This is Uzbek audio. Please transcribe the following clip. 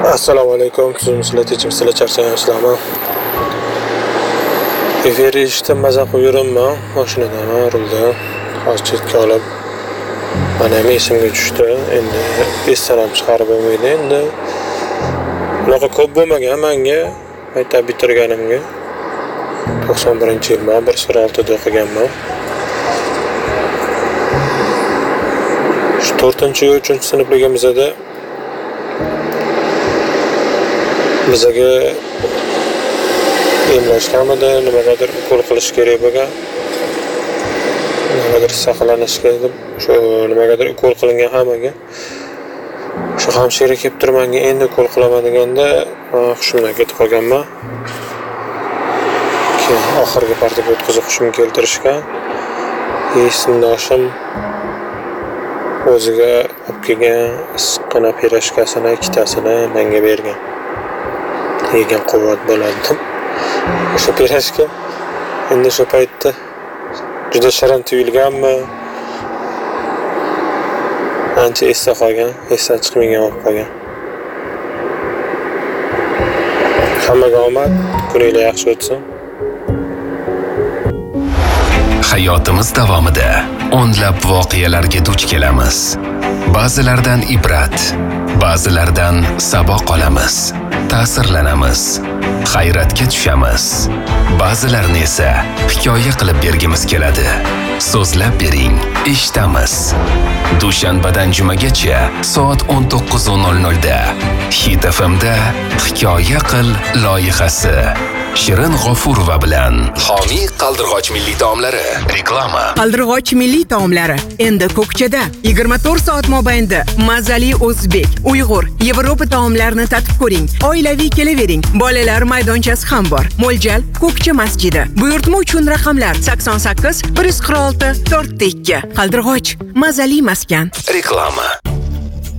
Assalomu alaykum. Sizlar tinchmisizlar, charchaymizlarmi? Efir eshitib maza qilib yuribman. Mashinadan rulda hozir chetga olib. Mana men esimga tushdi. Endi esdan ham chiqarib bo'lmaydi endi. Bunaqa ko'p bo'lmagan menga maktab bitirganimga. 91-yilman, 1-6da o'qiganman. 4-3 sinfligimizda bizaga emlashganmidi, nimagadir ukol qilish kerak bo'lgan. Nimagadir saqlanishga deb, shu nimagadir ukol qilingan hammaga. Shu hamshira kelib turmanga endi ukol qilaman deganda, hushimdan ketib qolganman. Keyin oxirgi partiyaga o'tkazib hushimni keltirishgan. Sinfdoshim o'ziga olib kelgan issiqqina pirojkasini, ikkitasini menga bergan. Yegan quvvat bo'ladi deb. O'sha pirojka endi shu paytda juda shirin tuyulganmi? Ancha esda qolgan, esdan chiqmagan bo'lib qolgan. Hammaga omad, kuninglar yaxshi o'tsin. Hayotimiz davomida o'nlab voqealarga duch kelamiz. Ba'zilaridan ibrat, ba'zilaridan saboq olamiz, ta'sirlanamiz, hayratga tushamiz. Ba'zilarini esa hikoya qilib bergimiz keladi. So'zlab bering, eshitamiz. Dushanbadan jumagacha soat 19:00 da Hit FM'da Hikoya qil loyihasi Shirin G'ofurova bilan Homiy Qaldirg'och milliy taomlari reklama. Qaldirg'och milliy taomlari endi Ko'kchada 24 soat mobaynida mazali o'zbek, uyg'ur, Yevropa taomlarini tatib ko'ring. Oilaviy kelavering. Bolalar maydonchasi ham bor. Mo'ljal Ko'kcha masjidi. Buyurtma uchun raqamlar 88 146 402. Qaldirg'och mazali maskan. Reklama.